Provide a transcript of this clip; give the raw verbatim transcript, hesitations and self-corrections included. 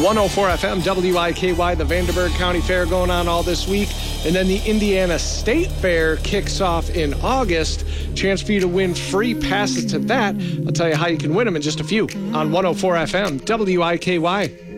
one oh four F M, W I K Y, the Vanderburgh County Fair going on all this week. And then the Indiana State Fair kicks off in August. Chance for you to win free passes to that. I'll tell you how you can win them in just a few on one oh four F M, W I K Y.